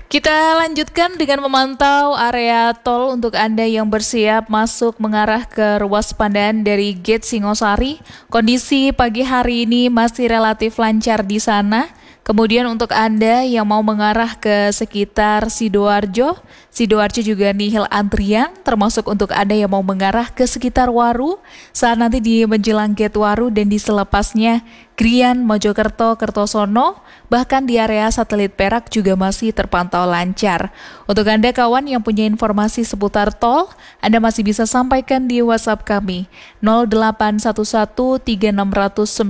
Kita lanjutkan dengan memantau area tol untuk Anda yang bersiap masuk mengarah ke ruas Pandan dari Gate Singosari. Kondisi pagi hari ini masih relatif lancar di sana. Kemudian untuk Anda yang mau mengarah ke sekitar Sidoarjo juga nihil antrian, termasuk untuk Anda yang mau mengarah ke sekitar Waru, saat nanti di menjelang Gate Waru dan di selepasnya Grian, Mojokerto, Kertosono, bahkan di area satelit Perak juga masih terpantau lancar. Untuk Anda kawan yang punya informasi seputar tol, Anda masih bisa sampaikan di WhatsApp kami 0811 3600